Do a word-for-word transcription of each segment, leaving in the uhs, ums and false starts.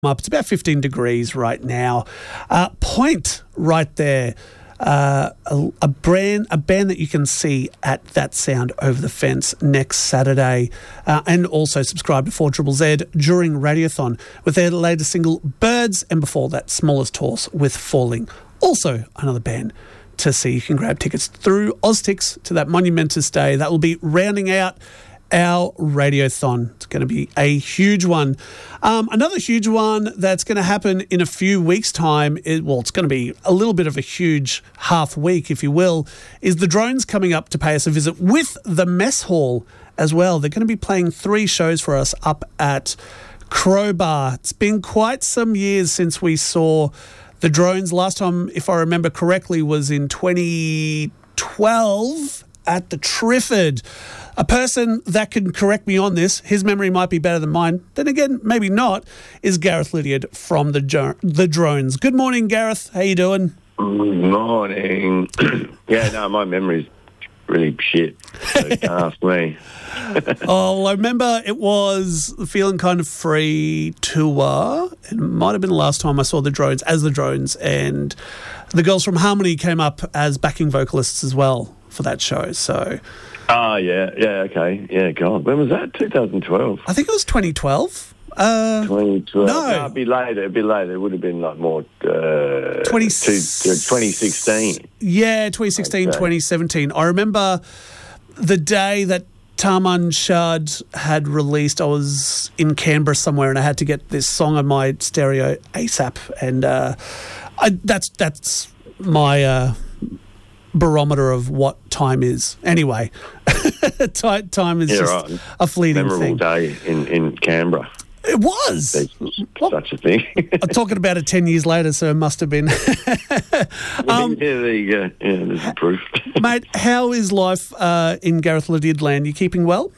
up. It's about fifteen degrees right now. Uh, Point right there. Uh, a, a brand, a band that you can see at That Sound Over the Fence next Saturday, uh, and also subscribe to four Z Z Z during Radiothon with their latest single Birds, and before that Smallest Horse with Falling. Also another band to see. You can grab tickets through Oztix to that monumentous day. That will be rounding out our Radiothon. It's going to be a huge one. Um, another huge one that's going to happen in a few weeks' time, is, well, it's going to be a little bit of a huge half week, if you will, is the Drones coming up to pay us a visit with the Mess Hall as well. They're going to be playing three shows for us up at Crowbar. It's been quite some years since we saw the Drones. Last time, if I remember correctly, was in twenty twelve at the Trifford. A person that can correct me on this, his memory might be better than mine, then again, maybe not, is Gareth Lydiard from the jo- the Drones. Good morning, Gareth. How you doing? Good morning. Yeah, no, my memory's really shit. So don't ask me. Oh, I remember it was the Feeling Kind of Free tour. It might have been the last time I saw the Drones as the Drones, and the girls from Harmony came up as backing vocalists as well for that show. So, oh, yeah, yeah, okay. Yeah, God. When was that? twenty twelve? I think it was twenty twelve. Uh, twenty twelve? No. no. It'd be later. It'd be later. It would have been like more... Uh, twenty two, uh, twenty sixteen. Yeah, twenty sixteen, okay. twenty seventeen. I remember the day that Tarman Shad had released, I was in Canberra somewhere and I had to get this song on my stereo ASAP. And uh, I, that's that's my... Uh, barometer of what time is. Anyway, time, time is yeah, just right. a fleeting Memorable thing. day in, in Canberra. It was. There's well, such a thing. I'm talking about it ten years later, so it must have been. um, yeah, there you go. Yeah, there's the proof. Mate, how is life uh, in Gareth Lydiard land? You keeping well?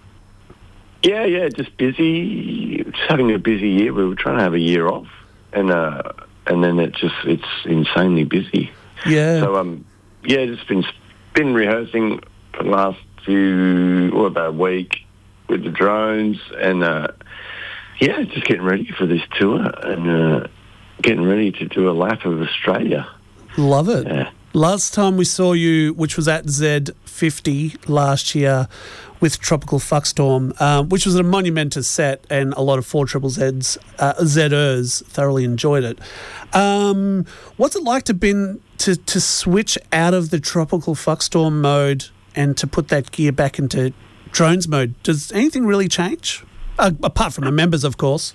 Yeah, yeah, just busy. Just having a busy year. We were trying to have a year off, and uh, and then it just it's insanely busy. Yeah. So um. Yeah, just been been rehearsing for the last few, or about a week with the Drones, and uh, yeah, just getting ready for this tour and uh, getting ready to do a lap of Australia. Love it. Yeah. Last time we saw you, which was at Z fifty last year with Tropical Fuckstorm, um, which was a monumentous set, and a lot of four Triple Z's, uh, Zers thoroughly enjoyed it. Um, what's it like to been to to switch out of the Tropical Fuckstorm mode and to put that gear back into Drones mode? Does anything really change? Uh, apart from the members, of course.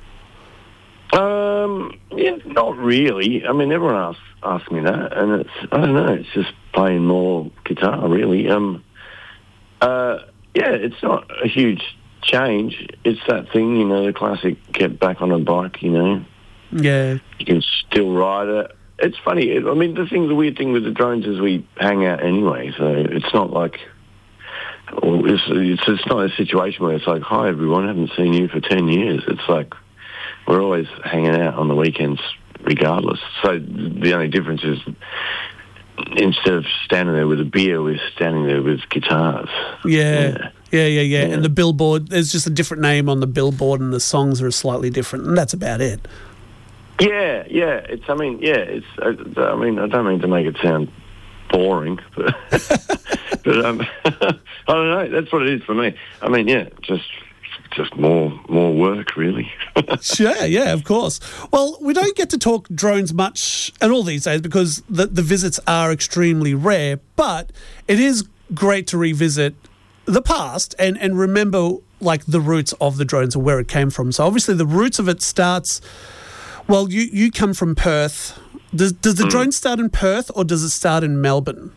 Um, yeah, not really. I mean, everyone asks, asks me that, and it's, I don't know, it's just playing more guitar, really. Um, uh, yeah, it's not a huge change. It's that thing, you know, the classic get back on a bike, you know. Yeah. You can still ride it. It's funny. I mean, the thing, the weird thing with the Drones is we hang out anyway, so it's not like, it's, it's, it's not a situation where it's like, hi, everyone, I haven't seen you for ten years. It's like, we're always hanging out on the weekends regardless. So the only difference is instead of standing there with a beer, we're standing there with guitars. Yeah, yeah, yeah, yeah. yeah. yeah. And the billboard, there's just a different name on the billboard and the songs are slightly different, and that's about it. Yeah, yeah. It's, I mean, yeah, it's, I mean, I don't mean to make it sound boring, but, but um, I don't know. That's what it is for me. I mean, yeah, just... Just more more work, really. Sure, yeah, of course. Well, we don't get to talk Drones much at all these days because the, the visits are extremely rare, but it is great to revisit the past and, and remember, like, the roots of the Drones or where it came from. So, obviously, the roots of it starts... Well, you, you come from Perth. Does, does the mm. Drones start in Perth or does it start in Melbourne?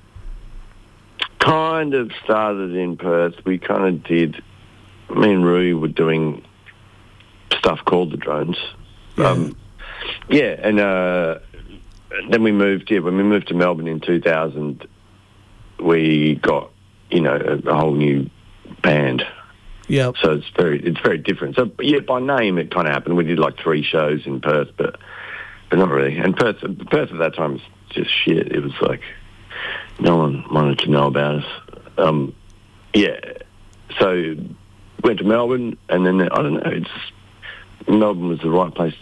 Kind of started in Perth. We kind of did... Me and Rui were doing stuff called the Drones. Yeah, um, yeah and uh, then we moved here. When we moved to Melbourne in two thousand, we got, you know, a, a whole new band. Yeah. So it's very it's very different. So, yeah, by name it kind of happened. We did like three shows in Perth, but but not really. And Perth, Perth at that time was just shit. It was like no one wanted to know about us. Um, yeah. So... went to Melbourne, and then, I don't know, it's Melbourne was the right place